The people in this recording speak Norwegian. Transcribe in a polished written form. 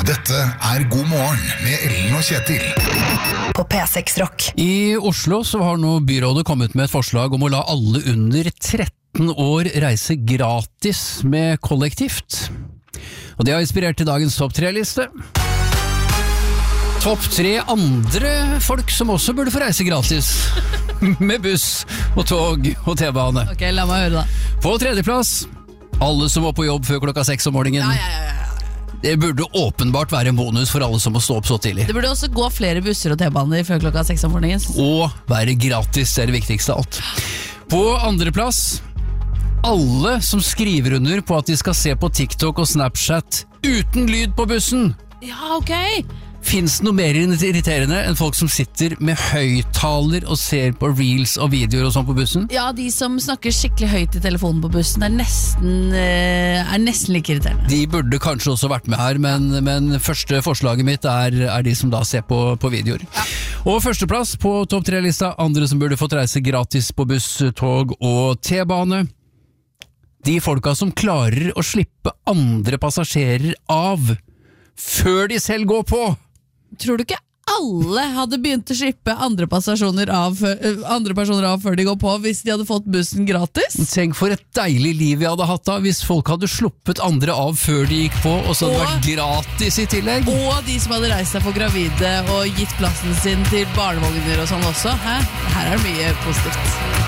Dette God morgen med Ellen og Kjetil. På P6 Rock. I Oslo så har nå byrådet kommet med et forslag om å la alle under 13 år reise gratis med kollektivt. Og det har inspirert til dagens topp 3-liste. Topp 3 andre folk som også burde få reise gratis med buss og tog og T-bane. Ok, la meg høre da. På tredjeplass, alle som var på jobb før klokka 6 om morgenen. Ja. Det burde åpenbart være en bonus for alle som må stå opp så tidlig. Det burde også gå flere busser og T-baner før klokka 6 om morgenen. Og være gratis er det viktigste av alt. På andreplass, alle som skriver under på at de skal se på TikTok og Snapchat uten lyd på bussen. Ja, ok. Finnes det noe mer irriterende enn folk som sitter med høyttaler og ser på reels og videoer og sånn på bussen? Ja, de som snakker skikkelig høyt i telefonen på bussen er nesten like irriterende. De burde kanskje også vært med her, men første forslaget mitt er de som da ser på videoer. Ja. Og førsteplass på topp 3-lista, andre som burde fått reise gratis på buss, tog og T-bane. De folka som klarer å slippe andre passasjerer av før de selv går på. Tror du ikke alle hadde begynt å slippe andre personer av før de går på hvis de hadde fått bussen gratis? Tenk for et deilig liv vi hadde hatt da hvis folk hadde sluppet andre av før de gikk på, og så hadde det vært gratis i tillegg. Og de som hadde reist seg for gravide og gitt plassen sin til barnevogner og sånn også. Her er det mye positivt.